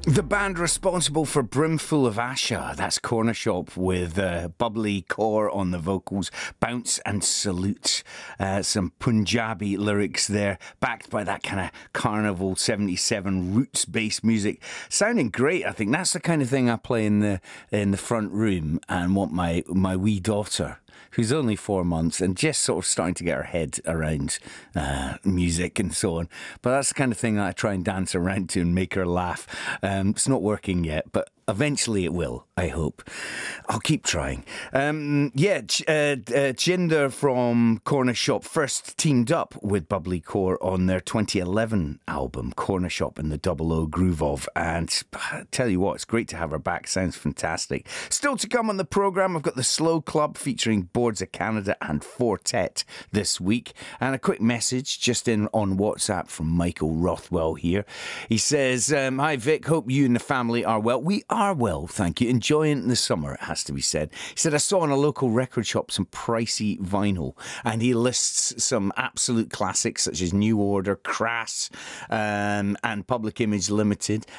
The band responsible for Brimful of Asha, that's Corner Shop with Bubbly Core on the vocals, Bounce and Salute. Some Punjabi lyrics there, backed by that kind of Carnival 77 roots-based music. Sounding great, I think. That's the kind of thing I play in the front room and want my wee daughter, who's only 4 months and just sort of starting to get her head around music and so on. But that's the kind of thing that I try and dance around to and make her laugh. It's not working yet, but eventually it will, I hope. I'll keep trying. Jinder from Corner Shop first teamed up with Bubbly Core on their 2011 album, Corner Shop and the Double O Groove Of. And I tell you what, it's great to have her back. Sounds fantastic. Still to come on the programme, I've got the Slow Club featuring Boards of Canada and Fortet this week. And a quick message just in on WhatsApp from Michael Rothwell here. He says, hi Vic, hope you and the family are well. We are well, thank you. Enjoying the summer, it has to be said. He said, I saw in a local record shop some pricey vinyl, and he lists some absolute classics such as New Order, Crass, and Public Image Limited,